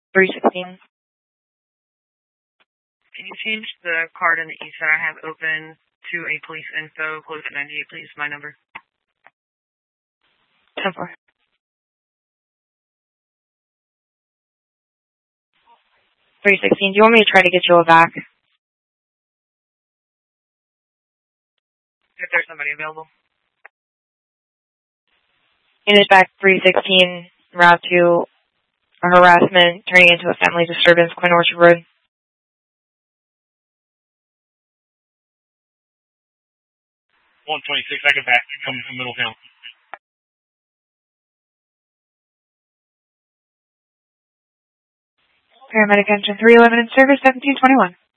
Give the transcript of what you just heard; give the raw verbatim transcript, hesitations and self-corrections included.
three sixteen. Can you change the card in the east that I have open to a police info, close at ninety-eight, please? My number. ten four. three sixteen. Do you want me to try to get you a back? If there's somebody available. Unit back three sixteen, route to a harassment turning into a family disturbance, Quinn Orchard Road. one twenty-six, I get back, coming from Middletown. Paramedic engine three eleven in service, seventeen twenty-one.